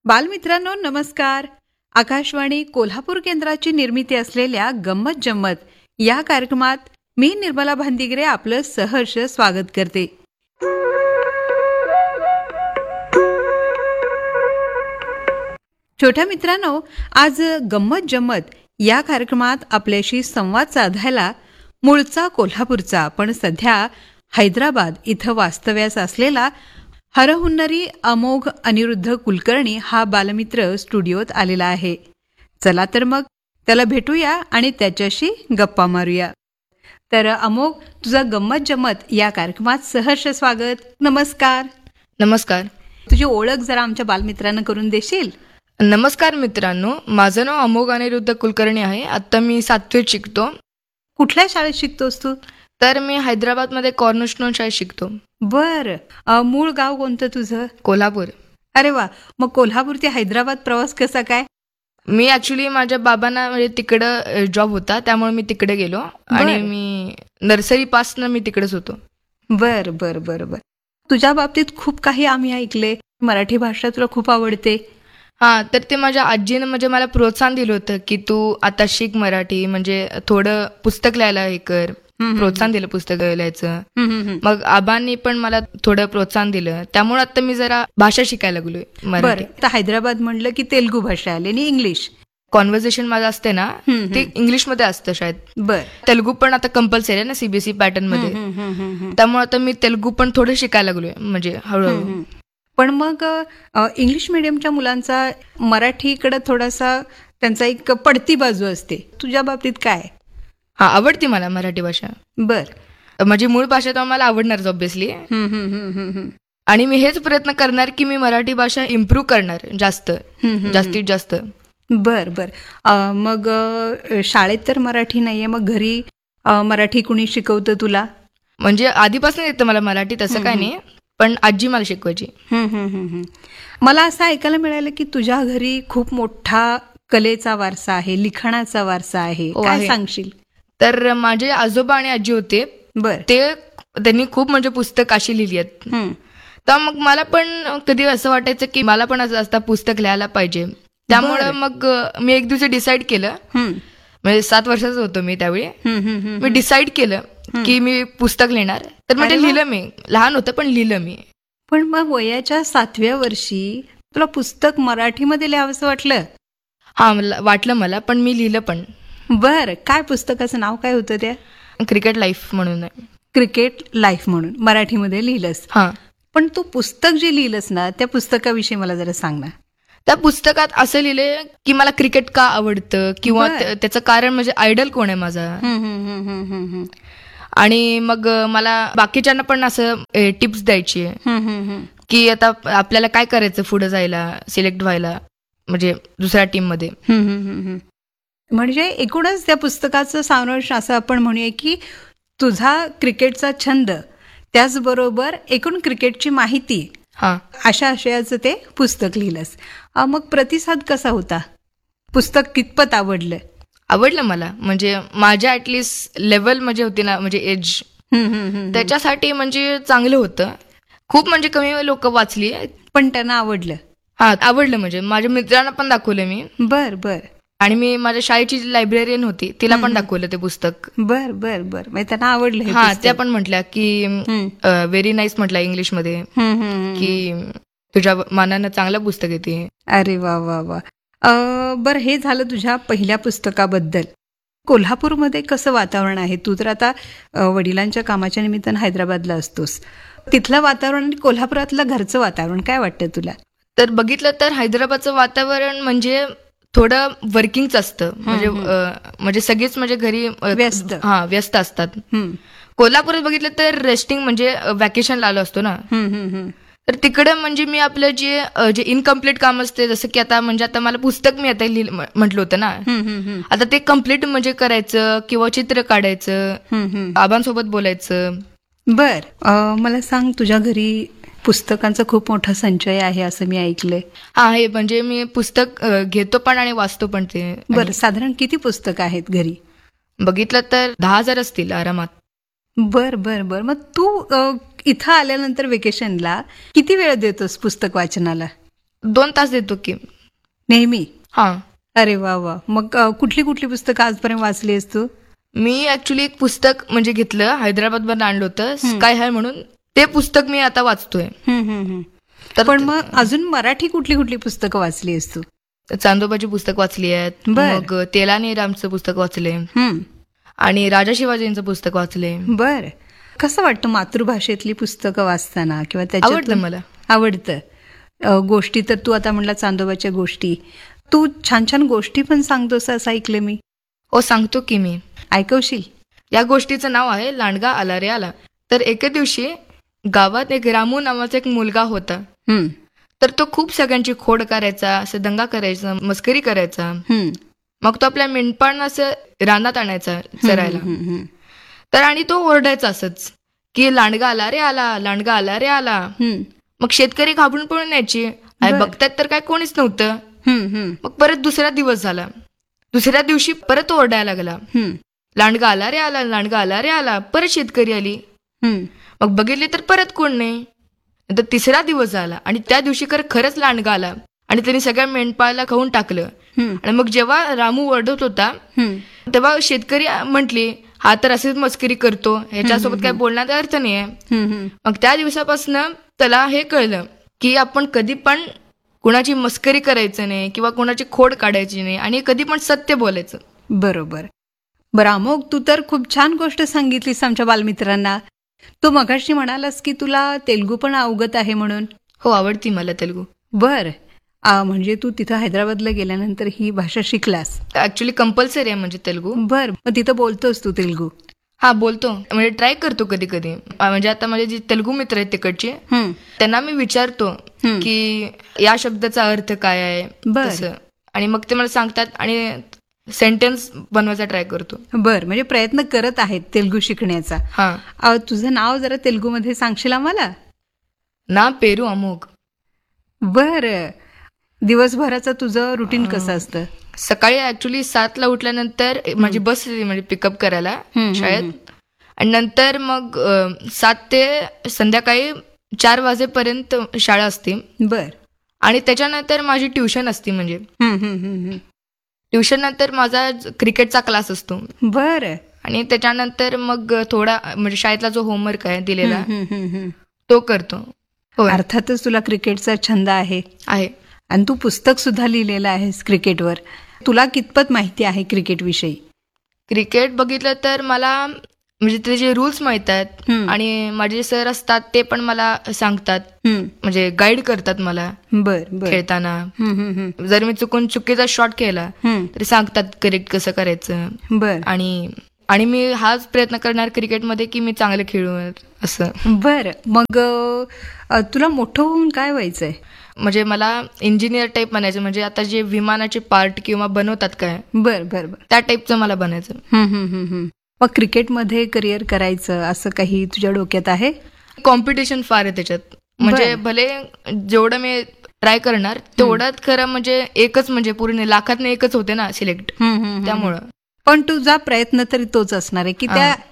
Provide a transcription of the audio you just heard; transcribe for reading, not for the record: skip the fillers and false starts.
बालमित्रांनो नमस्कार. आकाशवाणी कोल्हापूर केंद्राची निर्मिती असलेल्या गंमत जम्मत या कार्यक्रमात मी निर्मला भांदिगरे आपलं सहर्ष स्वागत करते. छोट्या मित्रांनो, आज गंमत जम्मत या कार्यक्रमात आपल्याशी संवाद साधायला मूळचा कोल्हापूरचा पण सध्या हैदराबाद इथं वास्तव्यास असलेला हरहुन्नरी अमोघ अनिरुद्ध कुलकर्णी हा बालमित्र स्टुडिओत आलेला आहे. चला तर मग त्याला भेटूया आणि त्याच्याशी गप्पा मारूया. तर अमोघ, तुझा गंमत जम्मत या कार्यक्रमात सहर्ष स्वागत. नमस्कार. नमस्कार. तुझी ओळख जरा आमच्या बालमित्रांना करून देशील? नमस्कार मित्रांनो, माझं नाव अमोघ अनिरुद्ध कुलकर्णी आहे. आता मी 7वीत शिकतो. कुठल्या शाळेत शिकतोस तू? तर मी हैदराबादमध्ये कॉर्नरस्टोन शाळेत शिकतो. बर. मूळ गाव कोणतं तुझं? कोल्हापूर. अरे वा. मग कोल्हापूर ते हैदराबाद प्रवास कसा काय? मी ऍक्च्युली माझ्या बाबांना म्हणजे तिकडं जॉब होता, त्यामुळे मी तिकडे गेलो आणि मी नर्सरी पासनं मी तिकडेच होतो. बर बर बर बर. तुझ्या बाबतीत खूप काही आम्ही ऐकले. मराठी भाषा तुला खूप आवडते. हा, तर ते माझ्या आजीनं म्हणजे मला प्रोत्साहन दिलं होतं की तू आता शिक मराठी, म्हणजे थोडं पुस्तक लिहायला हे कर. प्रोत्साहन दिलं पुस्तक लिहायचं. मग आबांनी पण मला थोडं प्रोत्साहन दिलं, त्यामुळे आता मी जरा भाषा शिकायला लागलोय मराठी. तर हैदराबाद म्हणलं की तेलुगू भाषा आली आणि इंग्लिश. कॉन्व्हर्सेशन माझं असते ना ते इंग्लिशमध्ये असतं शाळेत. बर. तेलुगू पण आता कंपल्सरी आहे ना सीबीएसई पॅटर्न मध्ये, त्यामुळे आता मी तेलुगू पण थोडं शिकायला लागलोय म्हणजे हळूहळू. पण मग इंग्लिश मिडियमच्या मुलांचा मराठीकडे थोडासा त्यांचा एक पडती बाजू असते. तुझ्या बाबतीत काय? हा, आवडती मला मराठी भाषा. बर. माझी मूळ भाषा तर मला आवडणारच ऑब्व्हियसली. आणि मी हेच प्रयत्न करणार की मी मराठी भाषा इम्प्रूव्ह करणार जास्तीत जास्त. बर बर. मग शाळेत तर मराठी नाहीये, मग घरी मराठी कुणी शिकवतं तुला? म्हणजे आधीपासून येतं मला मराठी, तसं काय नाही, पण आजी मला शिकवायची. मला असं ऐकायला मिळालं की तुझ्या घरी खूप मोठा कलेचा वारसा आहे, लिखाणाचा वारसा आहे. काय सांगशील? तर माझे आजोबा आणि आजी होते. बर. त्यांनी खूप म्हणजे पुस्तक अशी लिहिली आहेत. तर मग मला पण कधी असं वाटायचं की मला पण असं पुस्तक लिहायला पाहिजे. त्यामुळं मग मी एक दिवशी डिसाईड केलं, म्हणजे 7 वर्षाचं होतो मी त्यावेळी. मी डिसाईड केलं की मी पुस्तक लिहिणार. तर म्हणजे लिहिलं मी. लहान होतं पण लिहिलं मी. पण मग वयाच्या 7व्या वर्षी तुला पुस्तक मराठीमध्ये लिहावंसं वाटलं? हा, वाटलं मला, पण मी लिहिलं पण. बर. काय पुस्तकाचं नाव काय होतं त्या? क्रिकेट लाईफ म्हणून. क्रिकेट लाईफ म्हणून मराठीमध्ये लिहिलंस? हा. पण तू पुस्तक जे लिहिलंस ना, त्या पुस्तकाविषयी मला जरा सांग ना. त्या पुस्तकात असं लिहिलंय की मला क्रिकेट का आवडतं, किंवा त्याचं कारण म्हणजे आयडल कोण आहे माझा. आणि मग मला बाकीच्यांना पण असं टिप्स द्यायची की आता आपल्याला काय करायचं पुढे जायला, सिलेक्ट व्हायला, म्हणजे दुसऱ्या टीम मध्ये. म्हणजे एकूणच त्या पुस्तकाचं सारांश असं आपण म्हणूया की तुझा क्रिकेटचा छंद, त्याचबरोबर एकूण क्रिकेटची माहिती, अशा आशयाचं ते पुस्तक लिहिलंस. मग प्रतिसाद कसा होता? पुस्तक कितपत आवडलं? आवडलं मला, म्हणजे माझ्या ऍटलिस्ट लेवल म्हणजे होती ना, म्हणजे एज, त्याच्यासाठी म्हणजे चांगलं होतं. खूप म्हणजे कमी लोक वाचली, पण त्यांना आवडलं. हा, आवडलं. म्हणजे माझ्या मित्रांना पण दाखवलं मी. बर बर. आणि मी माझ्या शाळेची लायब्ररीयन होती, तिला पण दाखवलं ते पुस्तक. बर बर बर. त्यांना आवडलं? हा, त्या पण म्हटल्या की व्हेरी नाईस म्हटलं इंग्लिशमध्ये, की तुझ्या मानानं चांगलं पुस्तक येते. अरे वा वा वा. बर, हे झालं तुझ्या पहिल्या पुस्तकाबद्दल. कोल्हापूरमध्ये कसं वातावरण आहे? तू तर आता वडिलांच्या कामाच्या निमित्तानं हैदराबादला असतोस. तिथलं वातावरण आणि कोल्हापुरातलं घरचं वातावरण काय वाटतं तुला? तर बघितलं तर हैदराबादचं वातावरण म्हणजे थोडं वर्किंगच असतं, म्हणजे सगळेच म्हणजे घरी व्यस्त असतात. कोल्हापुरात बघितलं तर रेस्टिंग, म्हणजे व्हॅकेशनला आलो असतो ना, तर तिकडे म्हणजे मी आपलं जे इनकम्प्लीट काम असते, जसं की आता म्हणजे आता मला पुस्तक मी आता म्हटलं होतं ना, आता ते कम्प्लीट म्हणजे करायचं किंवा चित्र काढायचं, आबांसोबत बोलायचं. बर. मला सांग, तुझ्या घरी पुस्तकांचा खूप मोठा संचय आहे असं मी ऐकलंय. हा, हे म्हणजे मी पुस्तक घेतो पण आणि वाचतो पण ते. बरं, साधारण किती पुस्तकं आहेत घरी? बघितलं तर 10,000 असतील आरामात. बर बर बर. मग तू इथं आल्यानंतर वेकेशनला किती वेळ देतोस पुस्तक वाचनाला? 2 तास देतो की नेहमी. हा. अरे वा वा. मग कुठली कुठली पुस्तकं आजपर्यंत वाचली आहेस तू? मी ऍक्च्युली एक पुस्तक म्हणजे घेतलं, हैदराबाद मधून आणलं होतं, स्काय हाय म्हणून. ते पुस्तक मी आता वाचतोय. तर पण मग अजून मराठी कुठली कुठली पुस्तकं वाचली आहेस तू? चांदोबाची पुस्तक वाचली आहेत, मग तेलाने रामचं पुस्तक वाचले, आणि राजा शिवाजींचं पुस्तक वाचले. बर. कसं वाटतं मातृभाषेतली पुस्तकं वाचताना किंवा आवडतं मला. आवडतं. गोष्टी तर तू आता म्हणला चांदोबाच्या गोष्टी, तू छान छान गोष्टी पण सांगतोस असं ऐकलं मी. हो, सांगतो की मी. ऐकवशील? या गोष्टीचं नाव आहे लांडगा आला रे आला. तर एके दिवशी गावात एक रामू नावाचा एक मुलगा होता. तर तो खूप सगळ्यांची खोड करायचा, असं दंगा करायचा, मस्करी करायचा. मग तो आपल्या मेंढपाळांना असं रानात आणायचा चरायला. तर आणि तो ओरडायचा असंच की लांडगा आला रे आला, लांडगा आला रे आला. मग शेतकरी घाबरून पळून यायची, बघतात तर काय कोणीच नव्हतं. मग परत दुसरा दिवस झाला. दुसऱ्या दिवशी परत ओरडायला लागला, लांडगा आला रे आला, लांडगा आला रे आला. परत शेतकरी आली, मग बघितले तर परत कोण नाही. नंतर तिसरा दिवस झाला आणि त्या दिवशी खरंच लांडगा आला आणि त्यांनी सगळ्या मेंढपाळाला खाऊन टाकलं. आणि मग जेव्हा रामू ओरडत होता तेव्हा शेतकरी म्हटले, हा तर असेच मस्करी करतो, ह्याच्यासोबत काय बोलण्याचा अर्थ नाहीये. मग त्या दिवसापासून त्याला हे कळलं की आपण कधी पण कुणाची मस्करी करायचं नाही किंवा कुणाची खोड काढायची नाही आणि कधी पण सत्य बोलायचं. बरोबर. बरं अमोघ, तू तर खूप छान गोष्ट सांगितलीस आमच्या बालमित्रांना. तू मगाशी म्हणालास की तुला तेलुगू पण अवगत आहे म्हणून. हो, आवडती मला तेलुगू. बर. म्हणजे तू तिथं हैदराबादला गेल्यानंतर ही भाषा शिकलास? ऍक्च्युली कंपल्सरी आहे म्हणजे तेलुगू. बर. मग तिथं बोलतोस तू तेलुगू? हा, बोलतो. म्हणजे ट्राय करतो कधी कधी. म्हणजे आता माझे जे तेलुगू मित्र आहेत तिकडचे, त्यांना मी विचारतो की या शब्दाचा अर्थ काय आहे, आणि मग ते मला सांगतात आणि सेंटेन्स बनवायचा ट्राय करतो. बर. म्हणजे प्रयत्न करत आहेत तेलुगू शिकण्याचा. हा. तुझं नाव जरा तेलुगू मध्ये सांगशील आम्हाला? ना पेरू अमोघ. बर. दिवसभराचं तुझं रुटीन कसं असतं? सकाळी ऍक्च्युली 7ला उठल्यानंतर माझी बस म्हणजे पिकअप करायला शाळेत, आणि नंतर मग 7 ते संध्याकाळी 4 वाजेपर्यंत शाळा असते. बर. आणि त्याच्यानंतर माझी ट्युशन असते. म्हणजे ट्युशन नंतर माझा क्रिकेटचा क्लास असतो. बर. आणि त्याच्यानंतर मग थोडा म्हणजे शाळेतला जो होमवर्क आहे दिलेला तो करतो. हो, अर्थातच तुला क्रिकेटचा छंद आहे. आणि तू पुस्तक सुद्धा लिहिलेलं आहेस क्रिकेटवर. तुला कितपत माहिती आहे क्रिकेट विषयी? क्रिकेट बघितलं तर मला म्हणजे त्याचे रूल्स माहित आहेत, आणि माझे सर असतात ते पण मला सांगतात, म्हणजे गाईड करतात मला खेळताना. जर मी चुकीचा शॉट केला तरी सांगतात करेक्ट कसं करायचं. आणि मी हाच प्रयत्न करणार क्रिकेटमध्ये की मी चांगलं खेळू असं. बरं. मग तुला मोठं होऊन काय व्हायचंय? म्हणजे मला इंजिनियर टाईप बनायचं. म्हणजे आता जे विमानाचे पार्ट किंवा बनवतात काय, बर, त्या टाईपचं मला बनायचं. मग क्रिकेटमध्ये करिअर करायचं असं काही तुझ्या डोक्यात आहे? कॉम्पिटिशन फार आहे त्याच्यात. म्हणजे भले जेवढं मी ट्राय करणार तेवढ्यात खरं म्हणजे एकच, म्हणजे पूर्ण लाखात एकच होते ना सिलेक्ट, त्यामुळं. पण तुझा प्रयत्न तरी तोच असणार आहे की त्या